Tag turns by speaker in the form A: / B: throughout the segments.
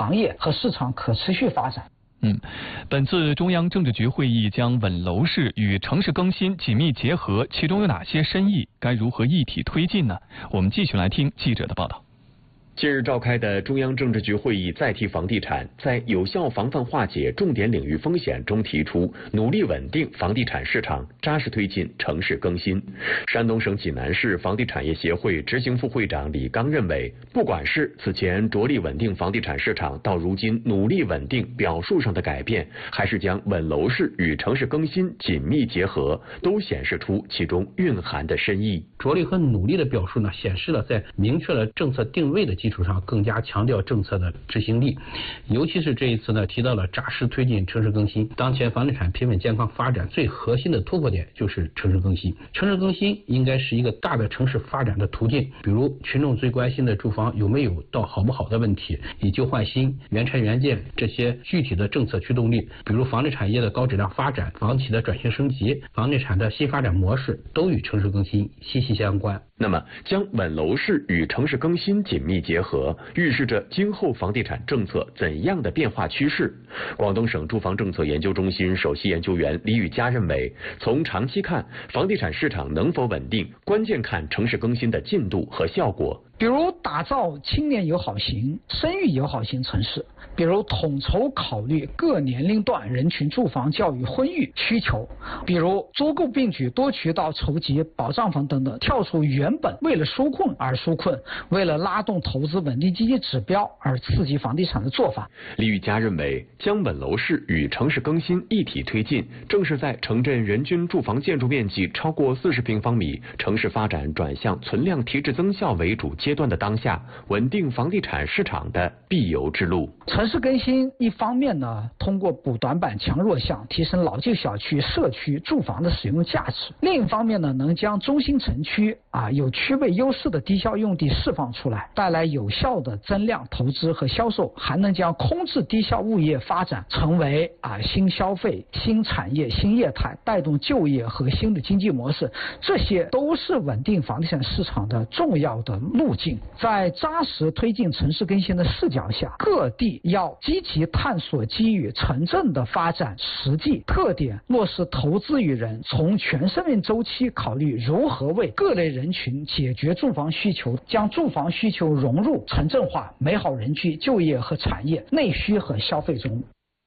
A: 行业和市场可持续发展。
B: 本次中央政治局会议将稳楼市与城市更新紧密结合，其中有哪些深意？该如何一体推进呢？我们继续来听记者的报道。
C: 近日召开的中央政治局会议再提房地产，在有效防范化解重点领域风险中提出，努力稳定房地产市场，扎实推进城市更新。山东省济南市房地产业协会执行副会长李刚认为，不管是此前着力稳定房地产市场，到如今努力稳定表述上的改变，还是将稳楼市与城市更新紧密结合，都显示出其中蕴含的深意。
D: 着力和努力的表述呢，显示了在明确了政策定位的基础上，更加强调政策的执行力。尤其是这一次呢，提到了扎实推进城市更新。当前房地产平稳健康发展最核心的突破点就是城市更新。城市更新应该是一个大的城市发展的途径，比如群众最关心的住房有没有到好不好的问题，以旧换新、原拆原建这些具体的政策驱动力，比如房地产业的高质量发展、房企的转型升级、房地产的新发展模式，都与城市更新息息相关。
C: 那么，将稳楼市与城市更新紧密结合，预示着今后房地产政策怎样的变化趋势？广东省住房政策研究中心首席研究员李宇嘉认为，从长期看，房地产市场能否稳定，关键看城市更新的进度和效果。
A: 比如打造青年友好型、生育友好型城市，比如统筹考虑各年龄段人群住房、教育、婚育需求，比如租购并举、多渠道筹集保障房等等，跳出原本为了纾困而纾困，为了拉动投资稳定经济指标而刺激房地产的做法。
C: 李宇嘉认为，将稳楼市与城市更新一体推进，正是在城镇人均住房建筑面积超过40平方米、城市发展转向存量提质增效为主阶段的当下，稳定房地产市场的必由之路。
A: 城市更新一方面呢，通过补短板、强弱项，提升老旧小区、社区住房的使用价值；另一方面呢，能将中心城区有区位优势的低效用地释放出来，带来有效的增量投资和销售，还能将空置低效物业发展成为新消费、新产业、新业态，带动就业和新的经济模式。这些都是稳定房地产市场的重要的路径。在扎实推进城市更新的视角下，各地要积极探索基于城镇的发展实际特点，落实投资于人，从全生命周期考虑如何为各类人群解决住房需求，将住房需求融入城镇化、美好人居、就业和产业、内需和消费中。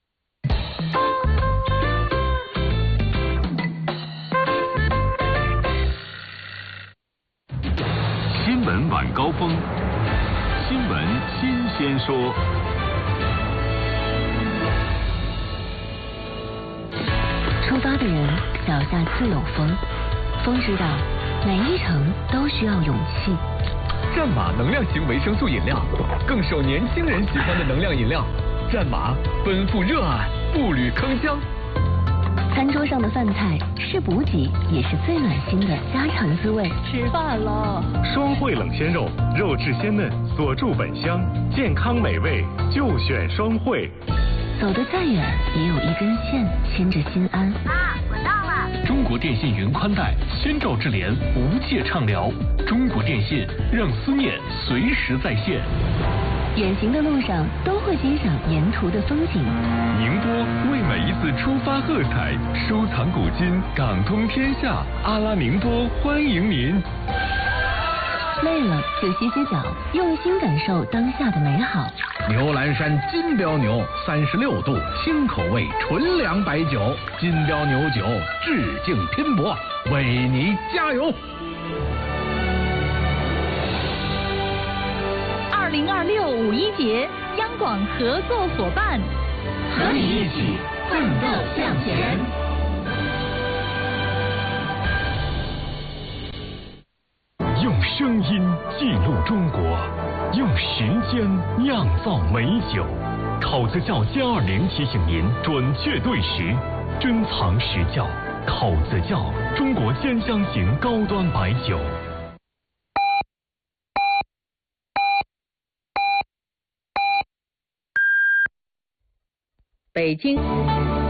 E: 新闻晚高峰，新闻新鲜说。
F: 出发的人脚下自有风，风知道每一程都需要勇气。
G: 战马能量型维生素饮料，更受年轻人喜欢的能量饮料。战马奔赴热爱，步履铿锵。
F: 餐桌上的饭菜是补给，也是最暖心的家常滋味。
H: 吃饭了。
I: 双汇冷鲜肉，肉质鲜嫩，锁住本香，健康美味就选双汇。
F: 走得再远，也有一根线牵着心安。
H: 妈，我到了。
E: 中国电信云宽带，宣照智联，无界畅聊。中国电信让思念随时在线。
F: 远行的路上都会欣赏沿途的风景。
G: 宁波为每一次出发喝彩，收藏古今，港通天下。阿拉宁波欢迎您。
F: 累了就歇歇脚，用心感受当下的美好。
J: 牛栏山金标牛36度清口味纯粮白酒，金标牛酒致敬拼搏，为你加油。
H: 2026五一节，央广合作伙伴，
E: 和你一起奋斗向前。
I: 用声音记录中国，用时间酿造美酒。口子窖歼20提醒您准确对时，珍藏实窖。口子窖，中国鲜香型高端白酒。
H: 北京。